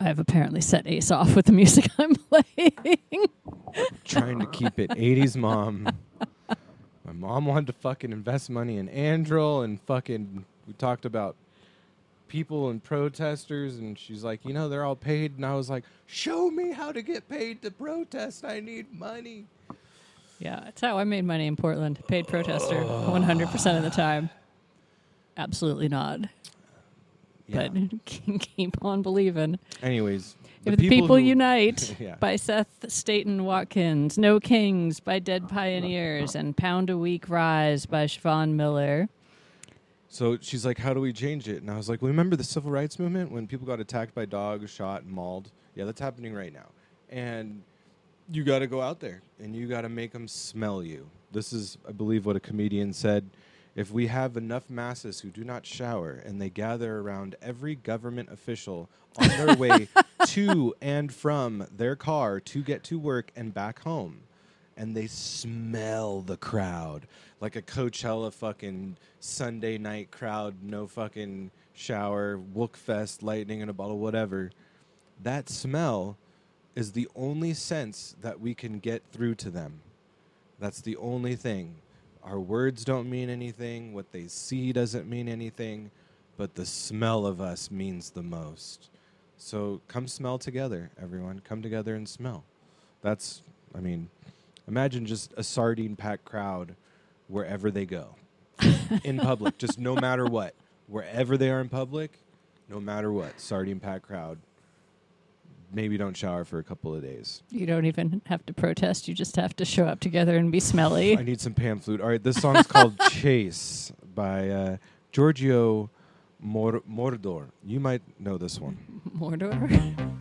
I've apparently set Ace off with the music I'm playing. Trying to keep it 80s mom. My mom wanted to fucking invest money in Andrel and fucking, we talked about people and protesters, and she's like, you know, they're all paid. And I was like, show me how to get paid to protest. I need money. Yeah, that's how I made money in Portland. Paid protester 100% of the time. Absolutely not. Yeah. But keep on believing. Anyways. If the people who- unite Yeah. by Seth Staten Watkins, No Kings by Dead Pioneers, and Pound a Week Rise by Siobhan Miller. So she's like, how do we change it? And I was like, well, remember the civil rights movement when people got attacked by dogs, shot, and mauled? Yeah, that's happening right now. And you got to go out there, and you got to make them smell you. This is, I believe, what a comedian said. If we have enough masses who do not shower and they gather around every government official on their way to and from their car to get to work and back home, and they smell the crowd, like a Coachella fucking Sunday night crowd, no fucking shower, Wookfest, lightning in a bottle, whatever, that smell is the only sense that we can get through to them. That's the only thing. Our words don't mean anything. What they see doesn't mean anything. But the smell of us means the most. So come smell together, everyone. Come together and smell. That's, I mean, imagine just a sardine-packed crowd wherever they go. In public, just no matter what. Wherever they are in public, no matter what. Sardine-packed crowd. Maybe don't shower for a couple of days. You don't even have to protest. You just have to show up together and be smelly. I need some pan flute. All right, this song's called Chase by Giorgio Mordor. You might know this one. Mordor?